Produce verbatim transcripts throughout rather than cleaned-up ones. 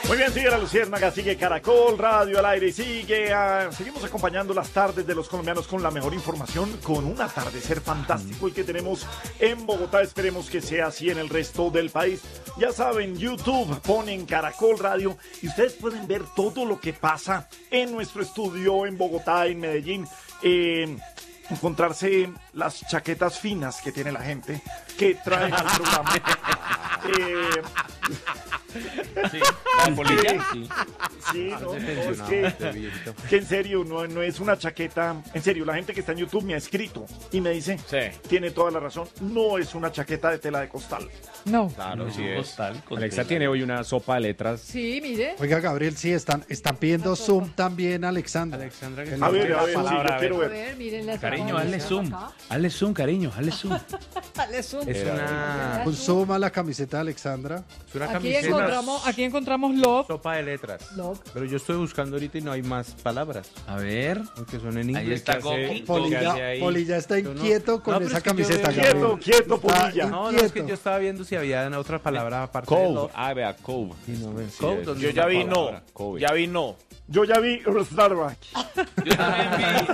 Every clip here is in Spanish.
Muy bien, sigue la Luciérnaga, sigue Caracol Radio al aire y sigue, uh, seguimos acompañando las tardes de los colombianos con la mejor información, con un atardecer fantástico el que tenemos en Bogotá. Esperemos que sea así en el resto del país. Ya saben, YouTube, ponen Caracol Radio y ustedes pueden ver todo lo que pasa en nuestro estudio en Bogotá, en Medellín. Eh, encontrarse las chaquetas finas que tiene la gente que traen al programa. eh, Sí, la polilla, sí. Sí, no, no, es que, que en serio, no, no es una chaqueta. En serio, la gente que está en YouTube me ha escrito y me dice, sí, tiene toda la razón, no es una chaqueta de tela de costal. No. Claro, sí es. Costal, Alexa tiene hoy una sopa de letras. Sí, mire. Oiga, Gabriel, sí, están, están pidiendo zoom también, Alexandra. Alexandra, que A ver, a ver, sí, palabra, yo a quiero A ver. ver, miren la Cariño, hazle zoom. Hazle zoom, cariño, hazle zoom. Dale zoom. Es una, Un zoom a la camiseta de Alexandra. es una Aquí camiseta. encontramos, aquí encontramos love. Sopa de letras. Love. Pero yo estoy buscando ahorita y no hay más palabras. A ver. Porque son en inglés. Ahí está ¿Qué hace- Goki. ¿qué Polilla, hace ahí? Polilla está Yo no- inquieto con No, pero esa es que yo camiseta, veo- Gabriel. Quieto, quieto, Está Polilla. No, no, es que inquieto. yo estaba viendo si había otra palabra aparte de Cove. lo- Ah, vea, Cove. Y no veo. Sí, Cove, es- ¿dónde Yo está ya la vi no, palabra, Kobe. ya vi no. Yo ya vi Starbucks. Yo también vi.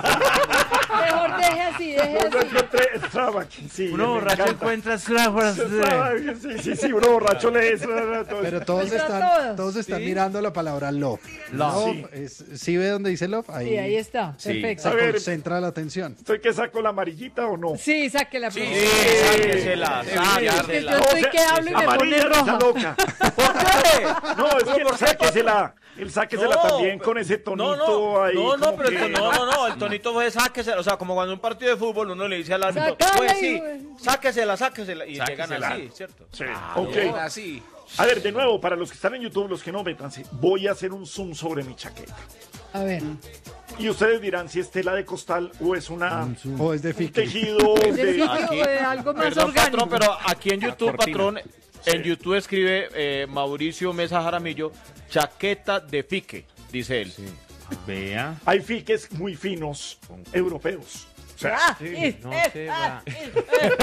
Mejor deje así, deje Yo así. encontré Starbucks. Sí, Uno me borracho encanta. encuentra palabras de... Starbucks, Sí, sí, sí, uno borracho lee eso. Pero todos Está están, todas. todos están ¿Sí? mirando la palabra love. Love. Sí. es, ¿sí ve dónde dice love? Ahí, Sí, ahí está. Sí. Perfecto. se A ver. concentra la atención. ¿Estoy que saco la amarillita o no? Sí, sáquela. Sí, por sí, favor. sáquesela, Que sáquesela. yo estoy que hablo y me pone Amarilla no sea roja. loca. ¿Por qué? No, es ¿Pero que por el qué? sáquesela. El sáquesela No, también con ese tonito no, no, ahí. No, no, como pero que- el tono- no, no, no, el tonito fue sáquesela. O sea, como cuando en un partido de fútbol uno le dice al árbitro, Sácala pues y- sí, sáquesela, sáquesela. Y llegan Sáquesela. así, ¿cierto? Sí, Ah, ok. llegan así. A ver, de nuevo, para los que están en YouTube, los que no, métanse. Voy a hacer un zoom sobre mi chaqueta. A ver. Y ustedes dirán si es tela de costal o es una O es de un Fiki. tejido ¿De de... sitio aquí- o de algo más Perdón, orgánico? patrón, pero aquí en YouTube, cortina. patrón, en YouTube escribe eh, Mauricio Mesa Jaramillo, chaqueta de fique, dice él. Vea. Hay fiques muy finos europeos. O sea, Ah, Sí, eh, no eh, se ah, va. eh,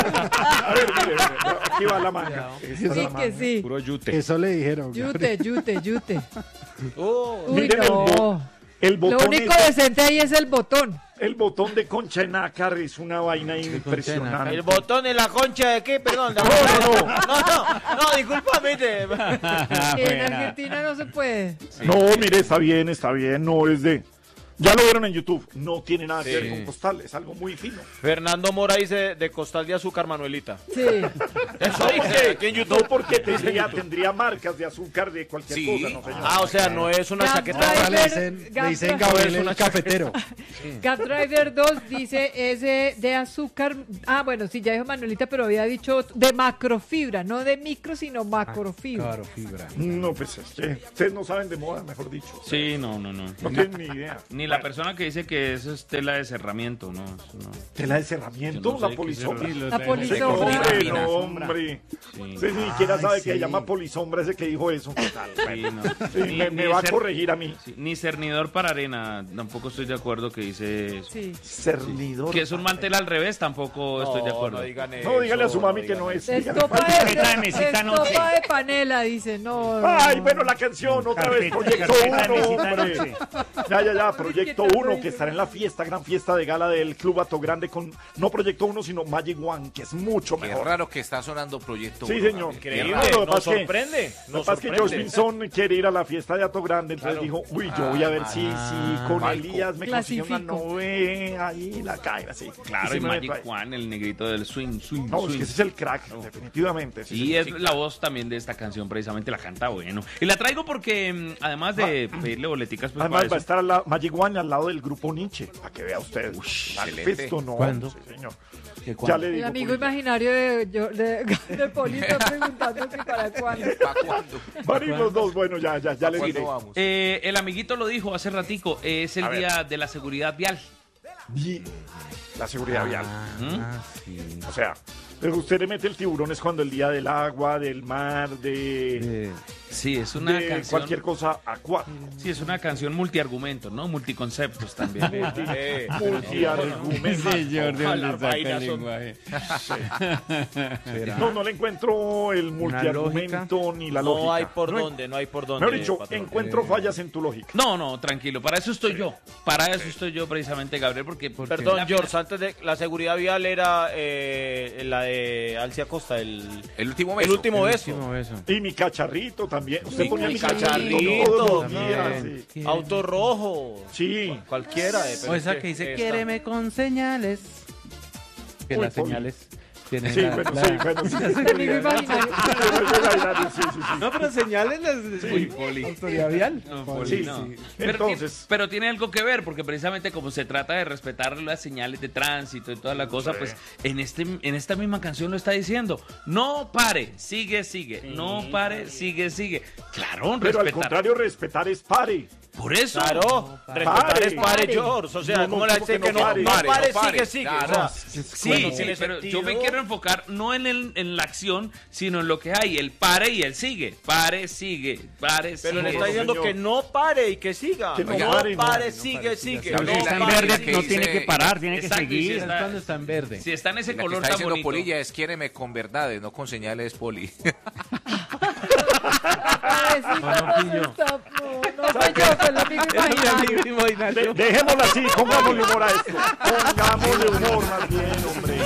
a ver, mire, mire, aquí va la manga. Esta es la Sí manga. que sí. Puro yute. Eso le dijeron. Yute, yute, yute. Oh, Uy, Miren el, bo- no. el Lo botón único ese- decente ahí es el botón. el botón de concha en nácar es una vaina impresionante. el botón en la concha de qué, perdón. de- No, no, no. no, no, no, discúlpame. te- En Argentina no se puede. No, mire, está bien, está bien, no es de... Ya lo vieron en YouTube, no tiene nada que Sí. ver con costal, es algo muy fino. Fernando Mora dice de costal de azúcar, Manuelita. Sí. Eso No dice porque, aquí en no YouTube. porque tendría, tendría marcas de azúcar de cualquier Sí. cosa, no señor. Ah, o sea, no es una Gap chaqueta. Ahora le Driver, dicen, Gap le dicen Driver. Gabriel Es una el cafetero. Gap Driver dos dice ese de azúcar. Ah, bueno, sí, ya dijo Manuelita, pero había dicho de macrofibra, no de micro, sino macrofibra. Claro, fibra. No, pues es que ustedes no saben de moda, mejor dicho. Sí, no, no, no. No tienen ni idea. Ni la persona que dice que eso es tela de cerramiento, no. eso no. Tela de cerramiento, Yo no la sé qué polisombra. es La Sí, polisombra. hombre, Fina. no, hombre. Sí. Usted ni siquiera Ay, sabe que sí. se llama polisombra ese que dijo eso. Sí, no. Sí, Ni- me, ni me va a cer- corregir a mí. sí, ni cernidor para arena, tampoco estoy de acuerdo que dice eso. Sí. Cernidor. Que es un mantel al revés, tampoco estoy de No, acuerdo. no digan No, dígale a eso, su mami que digan no eso. es. De dígale. estopa de, Carpeta de de mesita no estopa sé. de panela, dice. No, no, Ay, no. bueno, la canción, otra vez, Carpeta, Proyecto carpeta, uno, mesita, hombre. noche. Ya, ya, ya, Proyecto ¿Qué tal, uno, Proyecto? que estará en la fiesta, gran fiesta de gala del Club Ato Grande con, no Proyecto uno, sino Magic One, que es mucho Qué mejor. raro que está sonando Proyecto Sí, uno, señor. Gabriel. Increíble, Lo que nos pasa es que- sorprende. Lo que Nos pasa es que Josh sorprende. Vinson quiere ir a la fiesta de Ato Grande, entonces Claro. dijo, uy, yo voy a ver si, si con Malco. Elías me consigue una Clasifico. novena ahí, la cae así. Claro, sí y me Magic meto ahí. One, el negrito del swing, swing, No, es swing. que ese es el crack, definitivamente. ese Y es es la voz también de esta canción, precisamente la canta bueno. Y la traigo porque, mm, además de pedirle boleticas, pues Además para va a eso- estar al lado- Magic One al lado del grupo Nietzsche, para que vea usted. excelente. Festo, no, ¿Cuándo? sí, señor. ¿Qué Ya cuándo? le El digo. amigo por- imaginario de, yo, de, de Poli está preguntando que para cuándo. ¿Para cuándo? Van a ir los dos, bueno, ya, ya, ya le diré. ¿Cuándo vamos? Eh, el amiguito lo dijo hace ratico, es el A ver. día de la seguridad vial. Y la seguridad vial. Ah, sí. O sea, pero usted le mete el tiburón es cuando el día del agua, del mar, de, Eh, Sí, es una de canción. cualquier cosa acuática. Sí, es una canción multiargumentos, ¿no? Multiconceptos también. Eh, Multiargumento. Señor, ¿de Ojalá dónde saca el vainas son- lenguaje? ¿será? No, no le encuentro el multiargumento ni la lógica. No hay por No, dónde, no hay por dónde. Mejor dicho, patrón. encuentro fallas en tu lógica. No, no, tranquilo, para eso estoy yo. Para eso estoy yo precisamente, Gabriel, porque... Perdón, La- George, antes de la seguridad vial era eh, la de Alcia Costa, el, El último el beso. último El beso. último beso. Y mi cacharrito también. Usted Mi ponía mi cacharrito, cacharrito todos los días. también. Sí. Auto rojo. Sí. Cualquiera. eh, pero O es esa que dice, esta- quiéreme con señales. Que Uy, las Poli. señales tienen Sí, la- bueno, la- sí, bueno, sí. Enemigo imaginario. Sí, sí, sí. No, pero señales las Uy, Poli. autoridad vial. No, Poli, Sí, no. sí. Pero, Entonces- tiene, pero tiene algo que ver, porque precisamente como se trata de respetar las señales de tránsito y toda la cosa, Sí. pues en este en esta misma canción lo está diciendo. No pare, sigue, sigue. No pare, sigue, sigue. Claro, Pero al respetar. contrario, respetar es pare. Por eso. Claro, respetar Pare. es pare, Pare. George. O sea, No, no, ¿cómo le ¿cómo dice que que no no pare? no Pare, pare, no pare. sigue, sigue? Claro. O sea, Sí, bueno, sí, tiene pero yo me sentido. quiero enfocar no en, el, en la acción, sino en lo que hay, el pare y el sigue. Pare, sigue, pare, sigue. Pero le está No, diciendo señor. que no pare y que siga. Que no no pare, no. pare, No sigue, sigue. Gabriel, No Está en Gabriel, pare, verde, que no dice- tiene que parar, tiene que Exacto, y si seguir. está- Es cuando está en verde. Si está en ese La que color está tan diciendo bonito. Polilla es quiéreme con verdades, no con señales, Poli. Pobrecito, No, no fui yo. no, no, no soy yo, fue el amigo imaginario. De- dejémoslo así, pongámosle humor a esto. Pongámosle humor más bien, hombre.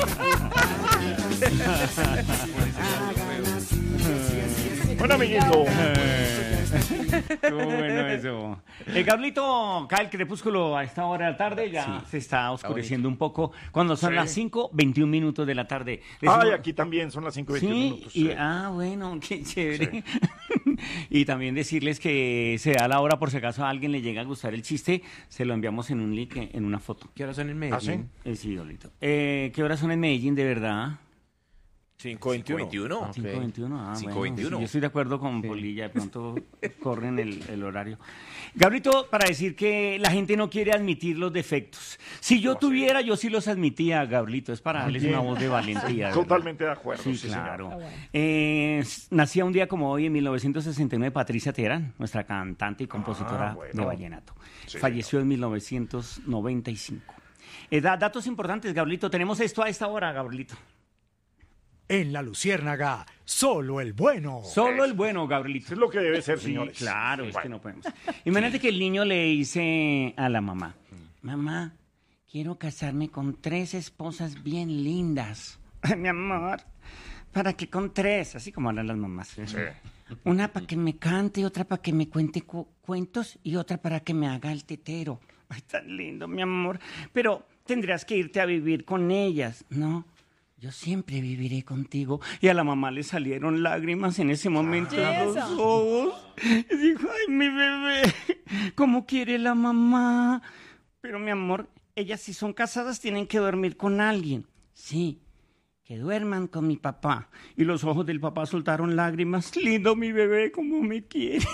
Bueno, amiguito. Estuvo bueno eso. El Gablito cae el crepúsculo a esta hora de la tarde, ya se está oscureciendo un poco. Cuando son Sí. las cinco veintiún minutos de la tarde. Les Ay, digo- aquí también son las cinco y veintiún Sí, minutos. y, sí. ah, bueno, qué chévere. Y también decirles que se da la hora por si acaso a alguien le llega a gustar el chiste, se lo enviamos en un link, en una foto. ¿Qué horas son en ¿Ah, sí? Medellín? Eh, sí, Dolito. Eh, ¿Qué horas son en Medellín, de verdad? cinco veintiuno. veintiuno. cinco veintiuno. Ah, cinco bueno, veintiuno. sí, yo estoy de acuerdo con Polilla, de pronto corren el, el horario. Gabrito, para decir que la gente no quiere admitir los defectos. Si yo tuviera, yo sí los admitía, Gabrito. Es para darles bien. una voz de valentía. de verdad. Totalmente de acuerdo. Sí, sí, señor. claro. Ah, bueno. Eh, s- nacía un día como hoy, en mil novecientos sesenta y nueve, Patricia Terán, nuestra cantante y compositora Ah, bueno. de vallenato. Sí, Falleció en mil novecientos noventa y cinco. Eh, da- datos importantes, Gabrielito. Tenemos esto a esta hora, Gabrielito. En la Luciérnaga, solo el bueno. Solo el bueno, Gabrielito. Eso es lo que debe ser, Sí, señores. claro, es Bueno. que no podemos. Imagínate que el niño le dice a la mamá, mamá, quiero casarme con tres esposas bien lindas. Ay, mi amor, ¿para qué con tres? Así como hablan las mamás. Sí. Una para que me cante, otra para que me cuente cu- cuentos y otra para que me haga el tetero. Ay, tan lindo, mi amor. Pero tendrás que irte a vivir con ellas, ¿no? Yo siempre viviré contigo. Y a la mamá le salieron lágrimas en ese momento a los Eso. ojos. Y dijo, ay, mi bebé, ¿cómo quiere la mamá? Pero mi amor, ellas si son casadas tienen que dormir con alguien. Sí, que duerman con mi papá. Y los ojos del papá soltaron lágrimas. Lindo mi bebé, cómo me quiere.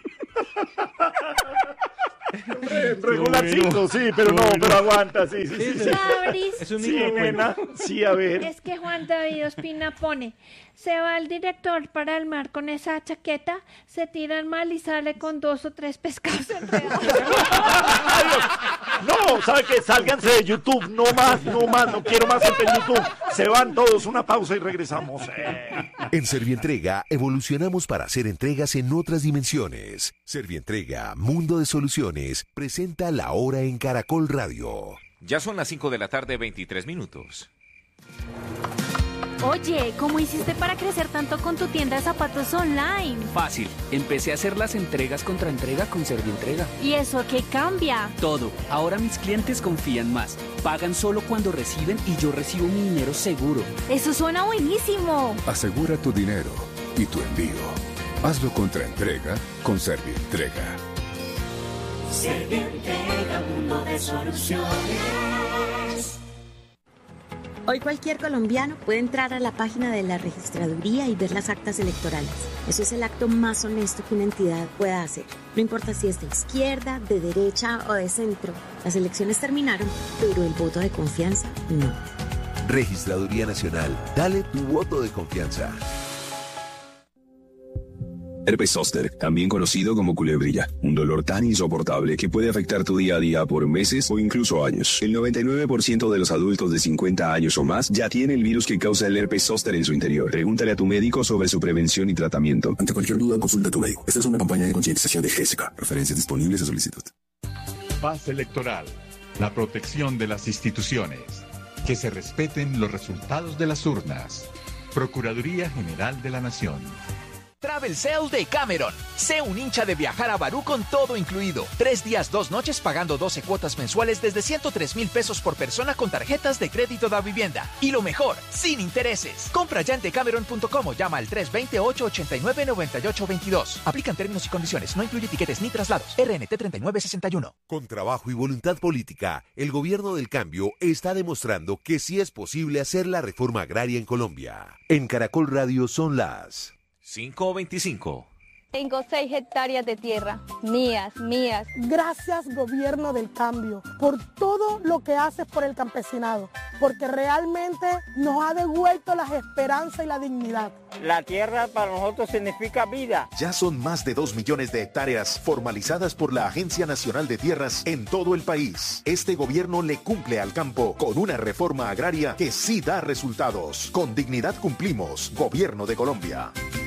Eh, Regularcito, sí, pero no, pero aguanta, sí, sí, sí. sí. Fabris, Es un Sí, microcuento. nena, sí, a ver. es que Juan David Ospina pone, se va el director para el mar con esa chaqueta, se tira al mar y sale con dos o tres pescados enredados. No, ¿sabe qué? Sálganse de YouTube, no más, no más, no quiero más gente en YouTube. Se van todos, una pausa y regresamos. Eh. En Servientrega evolucionamos para hacer entregas en otras dimensiones. Servientrega, Mundo de Soluciones, presenta La Hora en Caracol Radio. Ya son las cinco de la tarde, veintitrés minutos. Oye, ¿cómo hiciste para crecer tanto con tu tienda de zapatos online? Fácil. Empecé a hacer las entregas contra entrega con Servientrega. ¿Y eso a qué cambia? Todo. Ahora mis clientes confían más. Pagan solo cuando reciben y yo recibo mi dinero seguro. Eso suena buenísimo. Asegura tu dinero y tu envío. Hazlo contra entrega con Servientrega. Servientrega, mundo de soluciones. Hoy cualquier colombiano puede entrar a la página de la registraduría y ver las actas electorales. Eso es el acto más honesto que una entidad pueda hacer. No importa si es de izquierda, de derecha o de centro. Las elecciones terminaron, pero el voto de confianza no. Registraduría Nacional. Dale tu voto de confianza. Herpes zóster, también conocido como culebrilla, un dolor tan insoportable que puede afectar tu día a día por meses o incluso años. El noventa y nueve por ciento de los adultos de cincuenta años o más ya tiene el virus que causa el herpes zóster en su interior. Pregúntale a tu médico sobre su prevención y tratamiento. Ante cualquier duda, consulta a tu médico. Esta es una campaña de concientización de G S K. Referencias disponibles a solicitud. Paz electoral. La protección de las instituciones. Que se respeten los resultados de las urnas. Procuraduría General de la Nación. Travel Sale de Cameron. Sé un hincha de viajar a Barú con todo incluido. Tres días, dos noches pagando doce cuotas mensuales desde ciento tres mil pesos por persona con tarjetas de crédito da vivienda. Y lo mejor, sin intereses. Compra ya en decameron punto com o llama al tres dos cero, ocho ocho nueve, nueve ocho dos dos. Aplican términos y condiciones. No incluye tiquetes ni traslados. R N T treinta y nueve sesenta y uno. Con trabajo y voluntad política, el gobierno del cambio está demostrando que sí es posible hacer la reforma agraria en Colombia. En Caracol Radio son las cinco veinticinco. Tengo seis hectáreas de tierra, mías, mías. Gracias, gobierno del cambio, por todo lo que haces por el campesinado, porque realmente nos ha devuelto las esperanzas y la dignidad. La tierra para nosotros significa vida. Ya son más de dos millones de hectáreas formalizadas por la Agencia Nacional de Tierras en todo el país. Este gobierno le cumple al campo con una reforma agraria que sí da resultados. Con dignidad cumplimos, Gobierno de Colombia.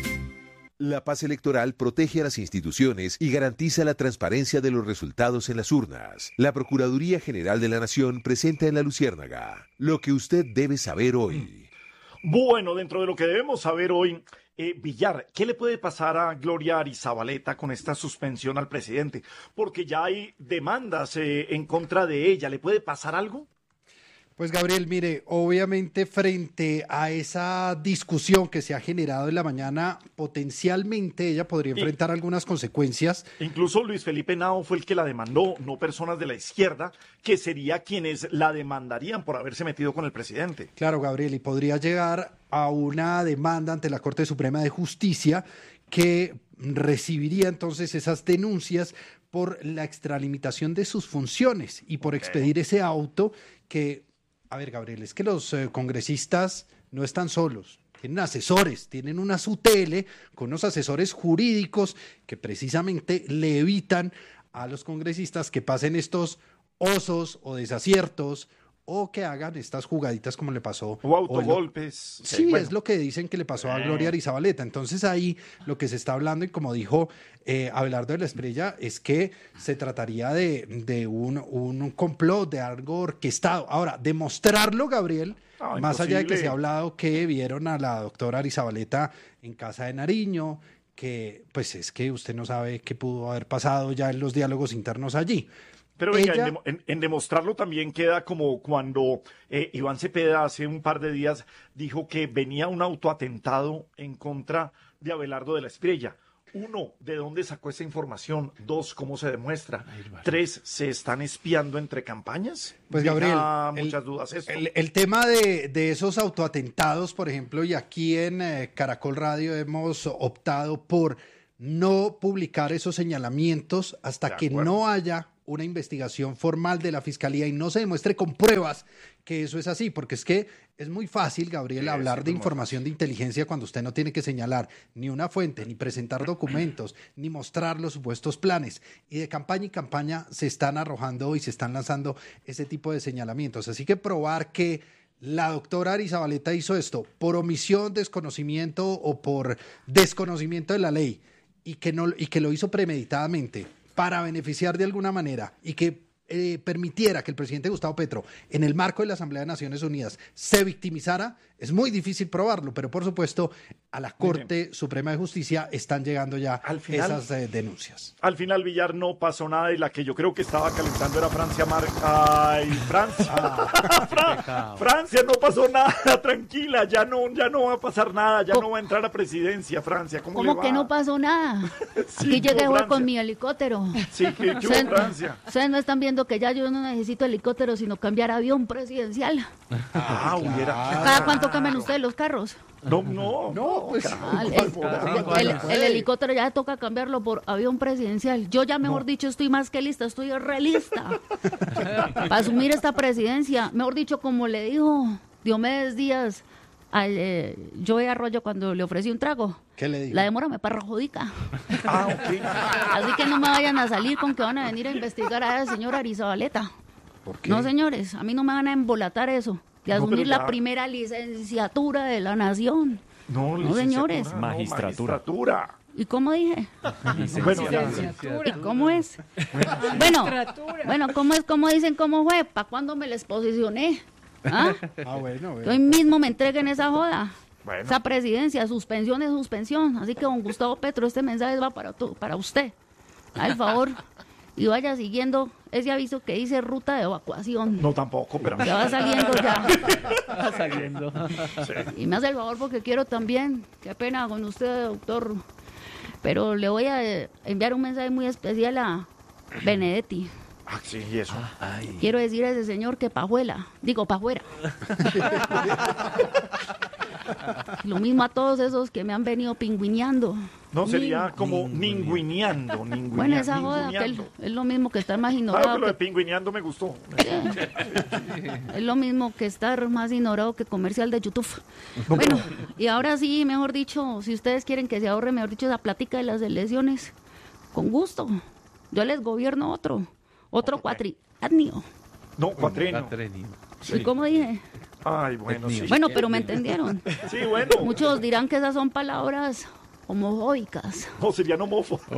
La paz electoral protege a las instituciones y garantiza la transparencia de los resultados en las urnas. La Procuraduría General de la Nación presenta en La Luciérnaga lo que usted debe saber hoy. Bueno, dentro de lo que debemos saber hoy, eh, Villar, ¿qué le puede pasar a Gloria Arizabaleta con esta suspensión al presidente? Porque ya hay demandas eh, en contra de ella. ¿Le puede pasar algo? Pues Gabriel, mire, obviamente frente a esa discusión que se ha generado en la mañana, potencialmente ella podría enfrentar y, algunas consecuencias. Incluso Luis Felipe Henao fue el que la demandó, no personas de la izquierda, que sería quienes la demandarían por haberse metido con el presidente. Claro, Gabriel, y podría llegar a una demanda ante la Corte Suprema de Justicia que recibiría entonces esas denuncias por la extralimitación de sus funciones y por expedir ese auto que... A ver, Gabriel, es que los eh, congresistas no están solos, tienen asesores, tienen una S U T L con unos asesores jurídicos que precisamente le evitan a los congresistas que pasen estos osos o desaciertos o que hagan estas jugaditas como le pasó. O autogolpes. Lo... Sí, sí, bueno. Es lo que dicen que le pasó a Gloria Arizabaleta. Entonces ahí lo que se está hablando, y como dijo eh, Abelardo de la Espriella, es que se trataría de, de un, un complot, de algo orquestado. Ahora, demostrarlo, Gabriel, no, más allá de que se ha hablado que vieron a la doctora Arizabaleta en casa de Nariño, que pues es que usted no sabe qué pudo haber pasado ya en los diálogos internos allí. Pero venga, Ella... en, en, en demostrarlo también queda como cuando eh, Iván Cepeda hace un par de días dijo que venía un autoatentado en contra de Abelardo de la Espriella. Uno, ¿de dónde sacó esa información? Dos, ¿cómo se demuestra? Ay, vale. Tres, ¿se están espiando entre campañas? Pues Gabriel, muchas el, dudas esto. El, el tema de, de esos autoatentados, por ejemplo, y aquí en eh, Caracol Radio hemos optado por no publicar esos señalamientos hasta que no haya una investigación formal de la Fiscalía y no se demuestre con pruebas que eso es así, porque es que es muy fácil, Gabriel, sí, hablar de información de inteligencia cuando usted no tiene que señalar ni una fuente, ni presentar documentos, ni mostrar los supuestos planes. Y de campaña y campaña se están arrojando y se están lanzando ese tipo de señalamientos. Así que probar que la doctora Arizabaleta hizo esto por omisión, desconocimiento o por desconocimiento de la ley y que, no, y que lo hizo premeditadamente para beneficiar de alguna manera y que eh, permitiera que el presidente Gustavo Petro, en el marco de la Asamblea de Naciones Unidas, se victimizara, es muy difícil probarlo, pero por supuesto a la Corte Suprema de Justicia están llegando ya al final, esas eh, denuncias. Al final, Villar, no pasó nada y la que yo creo que estaba calentando era Francia Mar... ¡Ay, Francia! Ah, Fran... Francia, no pasó nada, tranquila, ya no, ya no va a pasar nada, ya no va a entrar a presidencia, Francia. ¿Cómo, ¿Cómo le va? que no pasó nada? Sí, aquí llegué Francia. con mi helicóptero. Sí, ¿qué, qué hubo, Francia? Ustedes no están viendo diciendo que ya yo no necesito helicóptero, sino cambiar avión presidencial. Ah, hubiera. ¿Cada cuánto cambian ustedes los carros? No, no, no, pues. Ah, el, el- el- el helicóptero ya toca cambiarlo por avión presidencial. Yo ya, mejor dicho, estoy más que lista, estoy re lista para asumir esta presidencia. Mejor dicho, como le dijo Diomedes Díaz al eh, Joey Arroyo cuando le ofrecí un trago. ¿Qué le dijo? La demora me perjudica. Ah, ok. Así que no me vayan a salir con que van a venir a investigar a esa señora Arizabaleta. ¿Por qué? No, señores, a mí no me van a embolatar eso. De No, asumir pero la ya- primera licenciatura de la nación. No, No, señores. no, Magistratura. magistratura. ¿Y cómo dije? Bueno, ya. ¿Y cómo es? Bueno, bueno, ¿cómo es? ¿Cómo dicen cómo fue? ¿Para cuándo me les posicioné? ¿Ah? Ah, bueno, bueno. Que hoy mismo me entreguen esa joda. Bueno. Esa presidencia, suspensión es suspensión. Así que, don Gustavo Petro, este mensaje va para, tu- para usted. Al favor. Y vaya siguiendo ese aviso que dice ruta de evacuación. No, tampoco, pero. Ya va saliendo ya. Va saliendo. Y me hace el favor porque quiero también, qué pena con usted, doctor, pero le voy a eh, enviar un mensaje muy especial a Benedetti. Ah, sí, y eso. Quiero decir a ese señor que pajuela, digo pajuera. Lo mismo a todos esos que me han venido pingüineando. No, sería como ningüineando, ningüineando. Bueno, esa joda, que es, es lo mismo que estar más Claro ignorado. que lo de que- pingüineando me gustó. Es lo mismo que estar más ignorado que comercial de YouTube. Bueno, y ahora sí, mejor dicho, si ustedes quieren que se ahorre, mejor dicho, esa plática de las elecciones, con gusto. Yo les gobierno otro, otro cuatrienio. No, cuatrenio. Catrenio. ¿Y cómo dije? Ay, bueno, sí. Bueno, pero me entendieron. Sí, bueno. Muchos dirán que esas son palabras homofóbicas. No, serían homófobos.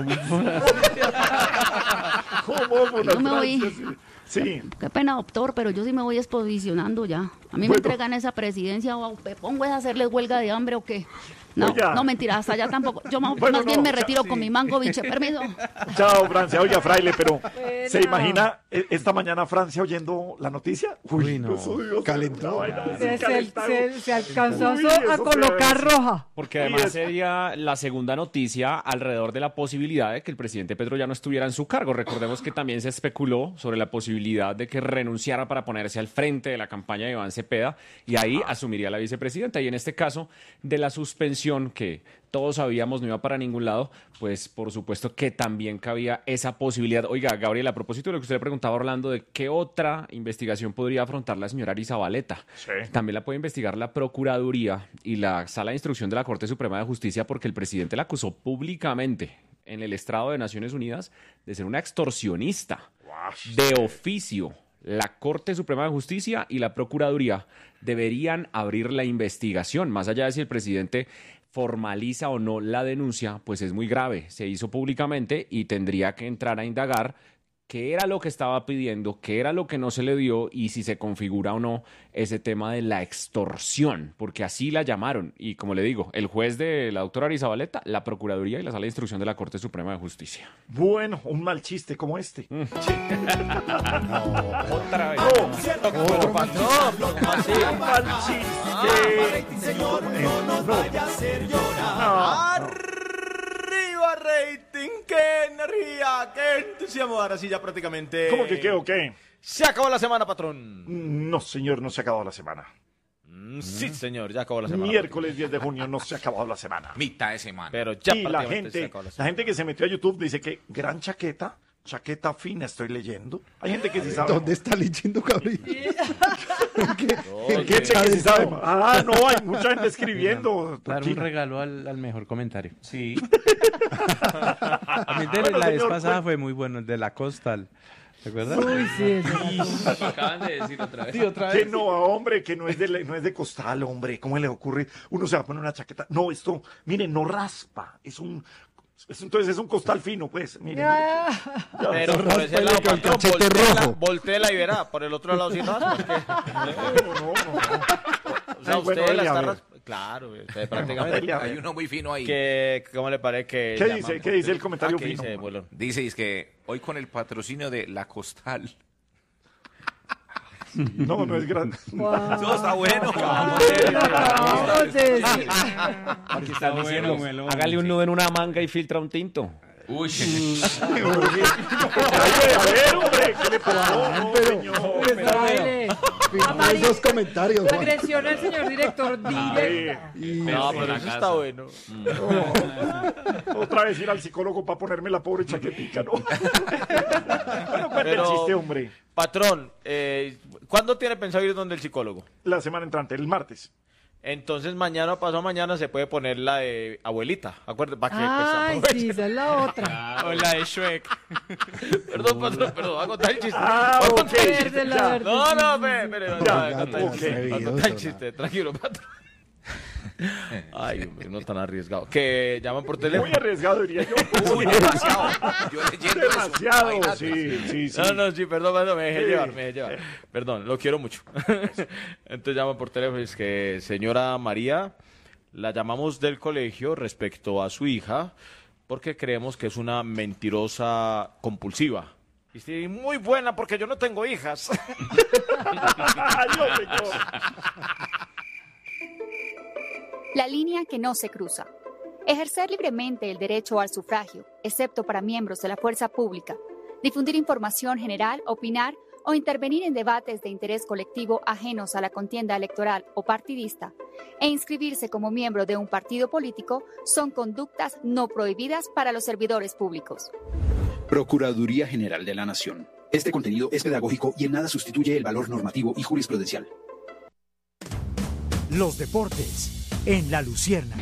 Homófobos, Yo me voy. Francia, sí. Qué pena, doctor, pero yo sí me voy exposicionando ya. A mí me Bueno. entregan esa presidencia o me pongo a hacerles huelga de hambre o qué. No, Oiga. no, mentira, hasta allá tampoco. Yo ma- Bueno, más bien no, me ya, retiro sí. con mi mango, biche, permiso. Chao, Francia. Oiga, Fraile, pero Bueno. ¿se imagina eh, esta mañana Francia oyendo la noticia? Uy, no. eso, Dios, Calentó. una vaina así, Se, se- calentado. se- se alcanzó Uy, a eso colocar se ve. roja. Porque Sí, además es- sería la segunda noticia alrededor de la posibilidad de que el presidente Petro ya no estuviera en su cargo. Recordemos que también se especuló sobre la posibilidad de que renunciara para ponerse al frente de la campaña de Iván Cepeda y ahí asumiría la vicepresidenta. Y en este caso, de la suspensión que todos sabíamos no iba para ningún lado, pues por supuesto que también cabía esa posibilidad. Oiga, Gabriel, a propósito de lo que usted le preguntaba a Orlando, ¿de qué otra investigación podría afrontar la señora Arizabaleta? Sí. También la puede investigar la Procuraduría y la Sala de Instrucción de la Corte Suprema de Justicia porque el presidente la acusó públicamente en el estrado de Naciones Unidas de ser una extorsionista de oficio. La Corte Suprema de Justicia y la Procuraduría deberían abrir la investigación, más allá de si el presidente formaliza o no la denuncia, pues es muy grave. Se hizo públicamente y tendría que entrar a indagar qué era lo que estaba pidiendo, qué era lo que no se le dio y si se configura o no ese tema de la extorsión, porque así la llamaron. Y como le digo, el juez de la doctora Arizabaleta, la Procuraduría y la Sala de Instrucción de la Corte Suprema de Justicia. Bueno, un mal chiste como este. Otra vez. Otro mal chiste. Un mal chiste. No, no vaya a hacer llorar. Arriba rating, qué energía, qué entusiasmo. Ahora sí ya prácticamente. ¿Cómo que qué o qué? Se acabó la semana, patrón. No, señor, no se ha acabado la semana. Mm, sí, señor, ya acabó la semana. Miércoles diez de junio no se ha acabado la semana. Mitad de semana. Pero ya Y la prácticamente se gente, acabó la la semana. gente que se metió a YouTube dice que gran chaqueta, chaqueta fina estoy leyendo. Hay gente que sí sabe. ¿Dónde está leyendo, Gabriel? Hay gente que sí sabe. Ah, no, hay mucha gente escribiendo. Dar un Tranquilo. regalo al, al mejor comentario. Sí. A mí de Bueno, la vez señor, pasada pues. fue muy bueno, el de la Costal. ¿Te acuerdas? Uy, sí, eso. Lo acaban de decir otra vez. Sí, otra Que vez. no, hombre, que no es, de, no es de costal, hombre. ¿Cómo le ocurre? Uno se va a poner una chaqueta. No, esto, mire, no raspa. Es un. es- entonces es un costal fino, pues. Mire. Ah. Ya. Pero por ese Raspele lado, con el patrón, cachete voltéela, rojo. voltéela y verá. Por el otro lado sí raspa. es que- No, no, no. O sea, Ay, bueno, usted la dele, a está ver. ras- Claro, usted prácticamente. dele, a ver. Hay uno muy fino ahí. Que, ¿Cómo le parece que ¿Qué llamamos? dice? ¿Qué dice el comentario Ah, ¿qué fino? dice, abuelo? Dice es que hoy con el patrocinio de La Costal. No, no es grande. Eso está bueno. Acabamos de decir. Aquí están diciendo, hágale un nudo en una manga y filtra un tinto. Uy. A ver, hombre, ¿qué le pasó? No, señor. Esos comentarios. La agresión al señor director directa. No, pero eso está bueno. Oh. Otra vez ir al psicólogo para ponerme la pobre chaquetica, ¿no? Bueno, cuente el chiste, hombre. Patrón, eh, ¿cuándo tiene pensado ir donde el psicólogo? La semana entrante, el martes. Entonces mañana o pasado mañana se puede poner la de abuelita, acuérdate, para que Ay, pues, sí, esa es la otra. o la de Shrek. Perdón, patrón, perdón, voy a contar el chiste. Ah, Voy a ok. contar el chiste. Verde, la verde. No, no, espere, espere, no, Ya, voy a contar el ok. chiste, voy a contar el chiste, tranquilo, patrón. Ay, hombre, no tan arriesgado. Que llaman por teléfono. Muy arriesgado, diría yo. Uy, demasiado. Yo leyendo eso. Demasiado, Imagínate. sí, sí, sí. No, no, sí, perdón, perdón, me dejé Sí. llevar, me dejé llevar. Perdón, lo quiero mucho. Entonces llaman por teléfono y es que, señora María, la llamamos del colegio respecto a su hija porque creemos que es una mentirosa compulsiva. Y sí, muy buena porque yo no tengo hijas. Yo tengo. La línea que no se cruza. Ejercer libremente el derecho al sufragio, excepto para miembros de la fuerza pública. Difundir información general, opinar o intervenir en debates de interés colectivo ajenos a la contienda electoral o partidista, e inscribirse como miembro de un partido político son conductas no prohibidas para los servidores públicos. Procuraduría General de la Nación. Este contenido es pedagógico y en nada sustituye el valor normativo y jurisprudencial. Los deportes en La Luciérnaga.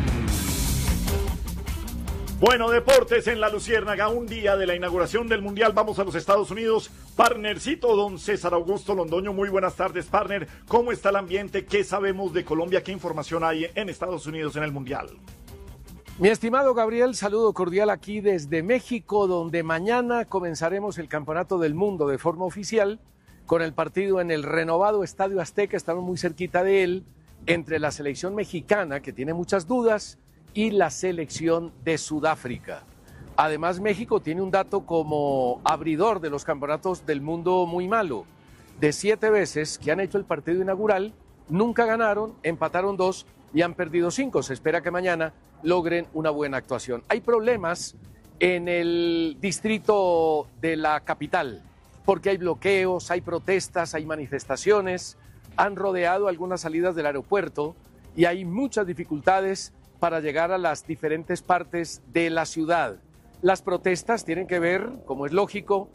Bueno, deportes en La Luciérnaga, un día de la inauguración del Mundial. Vamos a los Estados Unidos. Partnercito, don César Augusto Londoño. Muy buenas tardes, partner. ¿Cómo está el ambiente? ¿Qué sabemos de Colombia? ¿Qué información hay en Estados Unidos en el Mundial? Mi estimado Gabriel, saludo cordial aquí desde México, donde mañana comenzaremos el Campeonato del Mundo de forma oficial con el partido en el renovado Estadio Azteca. Estamos muy cerquita de él, entre la selección mexicana, que tiene muchas dudas, y la selección de Sudáfrica. Además, México tiene un dato como abridor de los campeonatos del mundo muy malo. De siete veces que han hecho el partido inaugural, nunca ganaron, empataron dos y han perdido cinco. Se espera que mañana logren una buena actuación. Hay problemas en el distrito de la capital, porque hay bloqueos, hay protestas, hay manifestaciones, han rodeado algunas salidas del aeropuerto y hay muchas dificultades para llegar a las diferentes partes de la ciudad. Las protestas tienen que ver, como es lógico,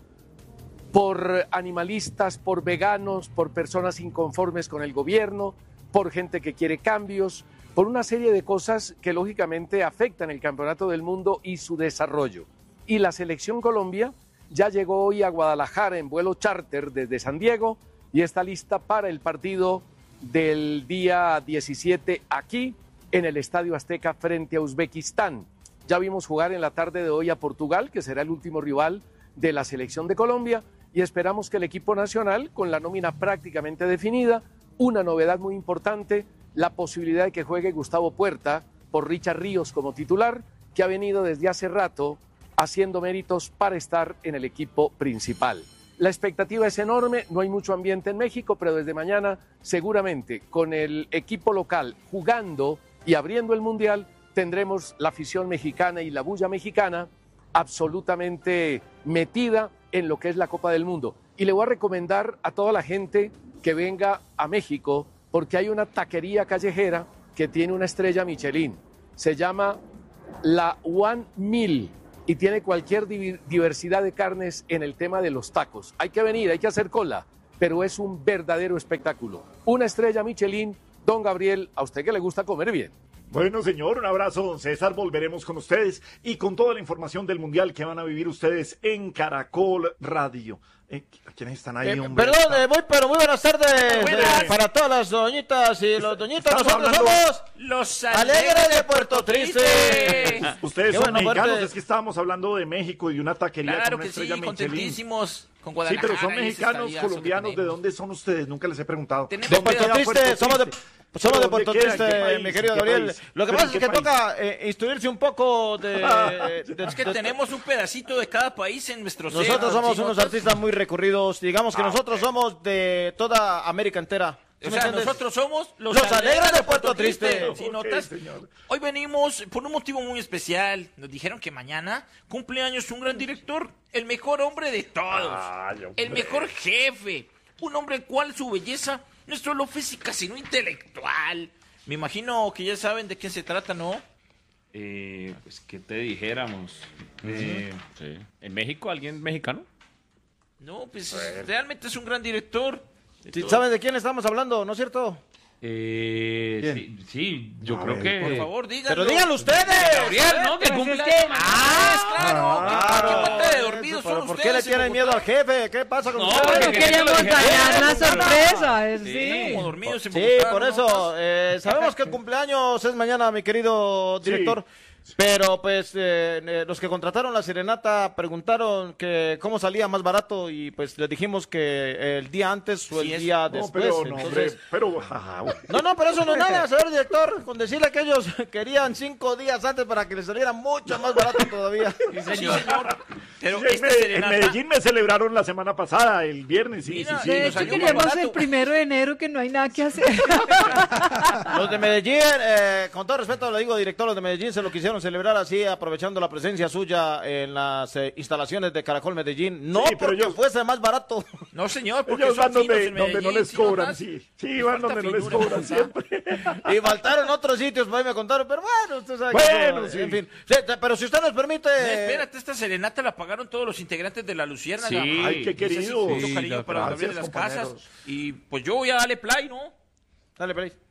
por animalistas, por veganos, por personas inconformes con el gobierno, por gente que quiere cambios, por una serie de cosas que lógicamente afectan el Campeonato del Mundo y su desarrollo. Y la Selección Colombia ya llegó hoy a Guadalajara en vuelo charter desde San Diego y está lista para el partido del día diecisiete aquí en el Estadio Azteca frente a Uzbekistán. Ya vimos jugar en la tarde de hoy a Portugal, que será el último rival de la Selección de Colombia, y esperamos que el equipo nacional, con la nómina prácticamente definida, una novedad muy importante, la posibilidad de que juegue Gustavo Puerta por Richard Ríos como titular, que ha venido desde hace rato haciendo méritos para estar en el equipo principal. La expectativa es enorme, no hay mucho ambiente en México, pero desde mañana seguramente con el equipo local jugando y abriendo el Mundial tendremos la afición mexicana y la bulla mexicana absolutamente metida en lo que es la Copa del Mundo. Y le voy a recomendar a toda la gente que venga a México porque hay una taquería callejera que tiene una estrella Michelin. Se llama la One Meal y tiene cualquier diversidad de carnes en el tema de los tacos. Hay que venir, hay que hacer cola, pero es un verdadero espectáculo. Una estrella Michelin, don Gabriel, a usted que le gusta comer bien. Bueno, señor, un abrazo, don César. Volveremos con ustedes y con toda la información del Mundial que van a vivir ustedes en Caracol Radio. Eh, ¿Quiénes están ahí, Eh, hombre? perdón, eh, muy, pero muy buenas tardes Buenas. eh, para todas las doñitas y los doñitos. Estamos Nosotros hablando- somos Los Alegres de Puerto Triste. Ustedes Qué son bueno, mexicanos, fuerte. es que estábamos hablando de México y de una taquería Claro con una que sí, estrella Michelin. contentísimos con Sí, Guadalajara. pero son y ese mexicanos, estadiazo que colombianos, ¿de tenemos. dónde son ustedes? Nunca les he preguntado. De ¿Dónde Puerto queda Triste, somos de, somos de ¿Dónde Puerto queda? ¿En Triste, qué país? mi querido ¿En qué Gabriel. país? Lo que ¿Pero pasa en es qué que país? toca eh, instruirse un poco de... de- Es que de- tenemos un pedacito de cada país en nuestro ser. Nosotros somos ¿sí unos notas? artistas muy recurridos. Digamos que Ah, nosotros somos de toda América entera. O sea, nosotros somos los, los alegres de Puerto Triste. Triste. ¿Sí Ok, notas? señor. Hoy venimos por un motivo muy especial. Nos dijeron que mañana cumple años un gran director, el mejor hombre de todos, Ay, hombre. el mejor jefe, un hombre el cual su belleza no es solo física, sino intelectual. Me imagino que ya saben de quién se trata, ¿no? Eh, pues, ¿qué te dijéramos? Eh, sí. ¿En México alguien mexicano? No, pues realmente es un gran director. Sí, ¿saben de quién estamos hablando, no es cierto? Eh, sí, sí, yo A creo ver, que... Por favor, díganlo. Pero díganlo ustedes. Gabriel, ¿no? Que cumple... ¡Ah, claro! Claro. ¿Qué parte de dormidos Pero son ¿por qué le ustedes en tienen miedo al Bogotá? jefe? ¿Qué pasa con No, ustedes? porque No queríamos dañar la sorpresa, es- Sí, sí. como dormidos en Sí, Bogotá, por ¿no? eso. eh, sabemos que el cumpleaños es mañana, mi querido director. Pero pues eh, eh, los que contrataron la serenata preguntaron que cómo salía más barato y pues les dijimos que el día antes o el Sí, es- día No, después. pero no, hombre, Entonces, pero... ajá, güey. no, no, pero eso no es nada, señor director. Con decirle que ellos querían cinco días antes para que les saliera mucho más barato todavía. Sí, señor. Pero Sí, en, esta Me- en serenata... Medellín me celebraron la semana pasada, el viernes, sí, Mira, sí, De sí. nos hecho, salió más queríamos barato. el primero de enero que no hay nada que hacer. Los de Medellín, eh, con todo respeto le digo, director, los de Medellín se lo quisieron celebrar así, aprovechando la presencia suya en las eh, instalaciones de Caracol Medellín. No Sí, pero porque ellos- fuese más barato. No, señor, porque Ellos son van donde, finos en donde no Medellín, les ¿sí cobran, notas? sí. Sí, Les van falta donde no les finura, cobran ¿verdad? siempre. Y faltaron otros sitios, por ahí me contaron, pero bueno, usted sabe que Bueno, eso, sí. en fin. Sí, te- pero si usted nos permite... No, espérate, esta serenata la pagaron todos los integrantes de la Luciérnaga. Sí. Ay, qué Ese sí, querido. mucho Sí, cariño lo- para Gabriel de gracias, las Casas. compañeros. Y pues yo voy a darle play, ¿no? Dale, play.